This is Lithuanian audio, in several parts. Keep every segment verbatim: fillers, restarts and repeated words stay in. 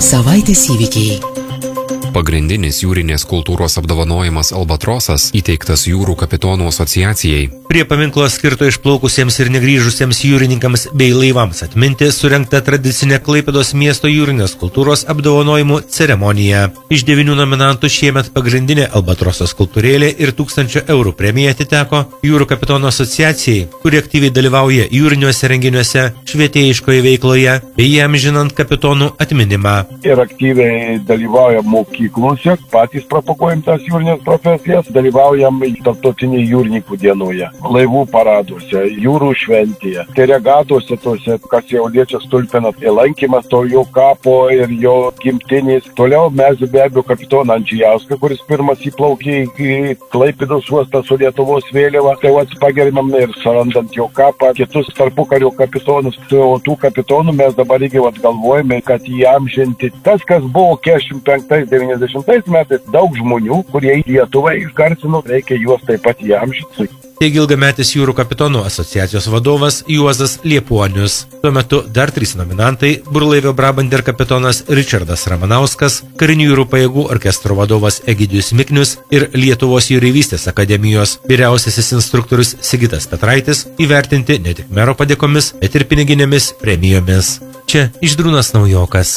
Savaitės įvykiai. Pagrindinis jūrinės kultūros apdovanojimas Albatrosas įteiktas Jūrų kapitonų asociacijai. Prie paminklo skirto išplaukusiems ir negrįžusiems jūrininkams bei laivams atminti surengta tradicinė Klaipėdos miesto jūrinės kultūros apdovanojimų ceremonija. Iš devynių nominantų šiemet pagrindinė Albatroso skulptūrėlė ir tūkstančio eurų premija atiteko Jūrų kapitonų asociacijai, kuri aktyviai dalyvauja jūriniuose renginiuose, švietėjiškoje veikloje bei įamžinant kapitonų atminimą. Ir aktyviai dalyvauja mokyklose, patys propaguojam tas jūrinės profesijas, dalyvaujam tarptautinėje jūrininkų dienoje, laivų paraduose, jūrų šventėje, tai regatose tose, kas jau liečia stulpinat, lankymas to jo kapo ir jo gimtinės. Toliau mes be abejo kapitoną Andžijauską, kuris pirmas įplaukė į Klaipėdos uostą su Lietuvos vėliava, tai vat pagerbėm ir surandant jo kapą, kitus tarpukario kapitonus. O tų kapitonų mes dabar irgi vat galvojame, kad įamžinti tas, kas buvo keturiasdešimt penktais devyniasdešimtais metais, daug žmonių, kurie Lietuvą išgarsino, reikia juos taip pat įamžinti. Taigi ilgametis Jūrų kapitonų asociacijos vadovas Juozas Liepuonius. Tuo metu dar trys nominantai – burlaivio Brabander kapitonas Richardas Ramanauskas, karinių jūrų pajėgų orkestro vadovas Egidijus Miknius ir Lietuvos jūreivystės akademijos vyriausiasis instruktorius Sigitas Petraitis įvertinti ne tik mero padėkomis, bet ir piniginėmis premijomis. Čia Išdrūnas Naujokas.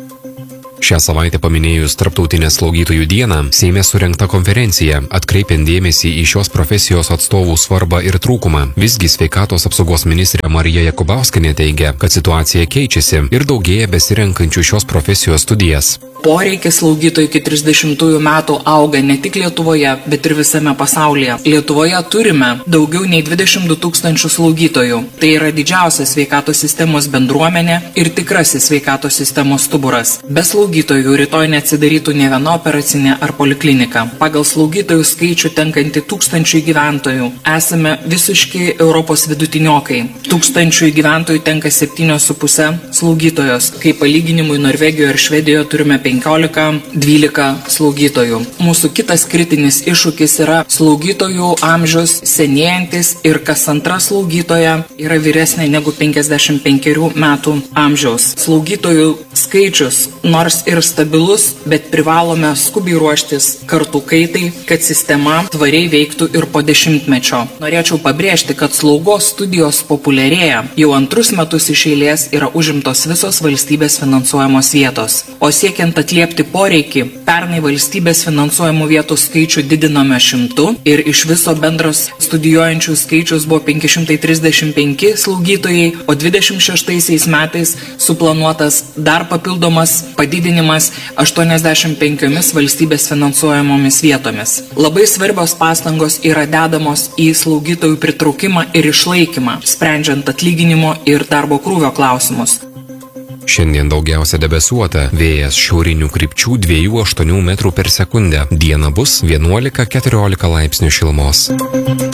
Šią savaitę paminėjus Tarptautinę slaugytojų dieną, Seime surengta konferencija, atkreipiant dėmesį į šios profesijos atstovų svarbą ir trūkumą. Visgi sveikatos apsaugos ministrė Marija Jakubauskienė teigia, kad situacija keičiasi ir daugėja besirenkančių šios profesijos studijas. Poreikis slaugytojų iki trisdešimtųjų metų auga ne tik Lietuvoje, bet ir visame pasaulyje. Lietuvoje turime daugiau nei dvidešimt du tūkstančių slaugytojų. Tai yra didžiausia sveikatos sistemos bendruomenė ir tikrasis sveikatos sistemos stuburas. Be slaugytojų rytoj neatsidarytų ne viena operacinė ar poliklinika. Pagal slaugytojų skaičių tenkantį tūkstančių gyventojų esame visiški Europos vidutiniokai. Tūkstančių gyventojų tenka septynios su puse slaugytojos, kai palyginimui Norvegijoje ir Švedijoje turime penkiolika dvylika slaugytojų. Mūsų kitas kritinis iššūkis yra slaugytojų amžius senėjantis ir kas antra slaugytoja yra vyresnė negu penkiasdešimt penkerių metų amžiaus. Slaugytojų skaičius nors ir stabilus, bet privalome skubiai ruoštis kartų kaitai, kad sistema tvariai veiktų ir po dešimtmečio. Norėčiau pabrėžti, kad slaugos studijos populiarėja. Jau antrus metus iš eilės yra užimtos visos valstybės finansuojamos vietos. O siekiant atliepti poreikį, pernai valstybės finansuojamų vietų skaičių didinome šimtu ir iš viso bendros studijuojančių skaičius buvo penki šimtai trisdešimt penki slaugytojai, o dvidešimt šeštaisiais metais suplanuotas dar papildomas padidinimas aštuoniasdešimt penkiomis valstybės finansuojamomis vietomis. Labai svarbios pastangos yra dedamos į slaugytojų pritraukimą ir išlaikymą, sprendžiant atlyginimo ir darbo krūvio klausimus. Šiandien daugiausia debesuota, vėjas šiaurinių krypčių dviejų aštuonių metrų per sekundę. Diena bus vienuolika keturiolika laipsnių šilumos.